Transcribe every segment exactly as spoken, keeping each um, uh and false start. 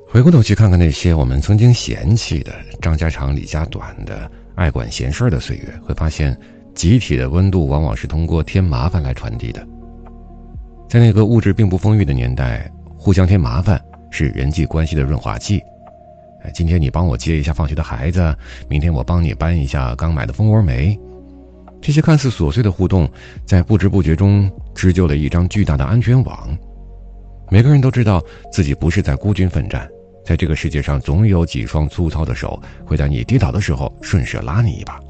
回过头去看看那些我们曾经嫌弃的张家长李家短的爱管闲事儿的岁月，会发现集体的温度往往是通过添麻烦来传递的。在那个物质并不丰裕的年代，互相添麻烦是人际关系的润滑剂。今天你帮我接一下放学的孩子，明天我帮你搬一下刚买的蜂窝煤。这些看似琐碎的互动，在不知不觉中织就了一张巨大的安全网。每个人都知道自己不是在孤军奋战，在这个世界上总有几双粗糙的手会在你跌倒的时候顺势拉你一把。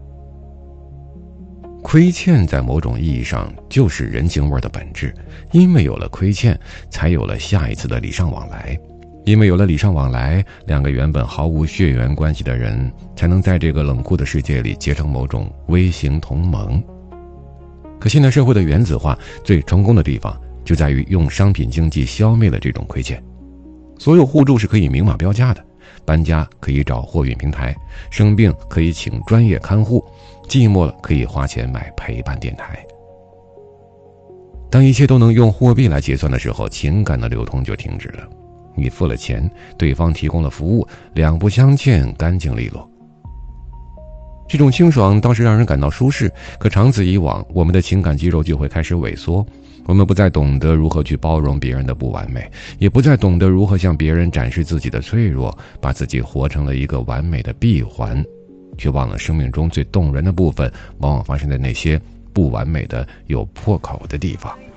亏欠在某种意义上就是人情味的本质，因为有了亏欠，才有了下一次的礼尚往来，因为有了礼尚往来，两个原本毫无血缘关系的人才能在这个冷酷的世界里结成某种微型同盟。可现代社会的原子化最成功的地方就在于用商品经济消灭了这种亏欠。所有互助是可以明码标价的，搬家可以找货运平台，生病可以请专业看护，寂寞了可以花钱买陪伴电台。当一切都能用货币来结算的时候，情感的流通就停止了。你付了钱，对方提供了服务，两不相欠，干净利落。这种清爽当时让人感到舒适，可长此以往，我们的情感肌肉就会开始萎缩。我们不再懂得如何去包容别人的不完美，也不再懂得如何向别人展示自己的脆弱，把自己活成了一个完美的闭环，却忘了生命中最动人的部分往往发生在那些不完美的有破口的地方。